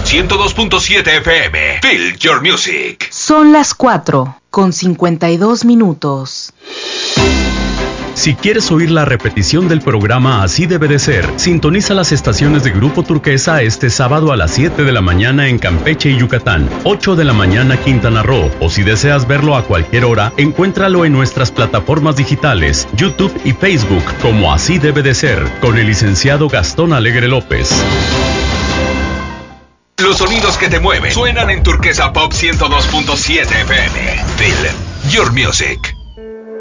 102.7 FM. Feel your music. Son las 4:52. Si quieres oír la repetición del programa Así Debe de Ser, sintoniza las estaciones de Grupo Turquesa este sábado a las 7 de la mañana en Campeche y Yucatán, 8 de la mañana Quintana Roo, o si deseas verlo a cualquier hora, encuéntralo en nuestras plataformas digitales, YouTube y Facebook, como Así Debe de Ser, con el licenciado Gastón Alegre López. Los sonidos que te mueven suenan en Turquesa Pop 102.7 FM. Feel your music.